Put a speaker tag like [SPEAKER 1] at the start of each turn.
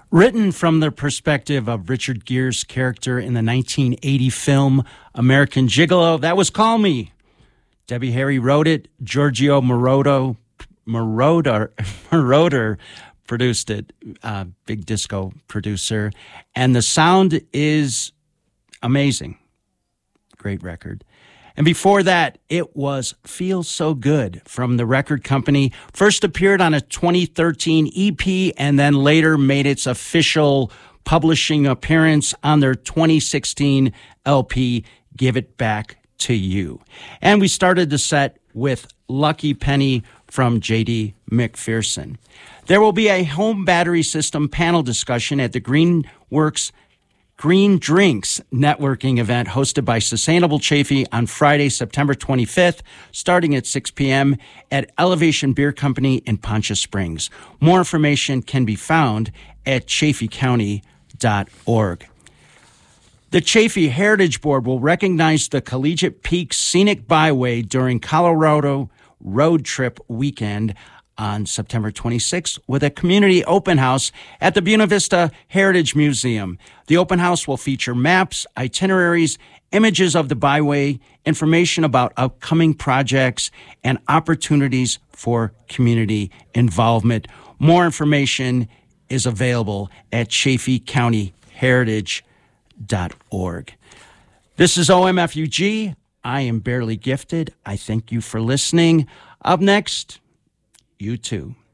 [SPEAKER 1] Written from the perspective of Richard Gere's character in the 1980 film American Gigolo, that was Call Me. Debbie Harry wrote it. Giorgio Moroder produced it, big disco producer. And the sound is amazing. Great record. And before that, it was Feel So Good from the record company. First appeared on a 2013 EP and then later made its official publishing appearance on their 2016 LP, Give It Back to You. And we started the set with Lucky Penny from J.D. McPherson. There will be a home battery system panel discussion at the Greenworks Green Drinks networking event hosted by Sustainable Chaffee on Friday, September 25th, starting at 6 p.m. at Elevation Beer Company in Poncha Springs. More information can be found at chaffeecounty.org. The Chaffee Heritage Board will recognize the Collegiate Peaks Scenic Byway during Colorado Road Trip Weekend on September 26th with a community open house at the Buena Vista Heritage Museum. The open house will feature maps, itineraries, images of the byway, information about upcoming projects, and opportunities for community involvement. More information is available at chaffeecountyheritage.org. This is OMFUG. I am Barely Gifted. I thank you for listening. Up next, U2.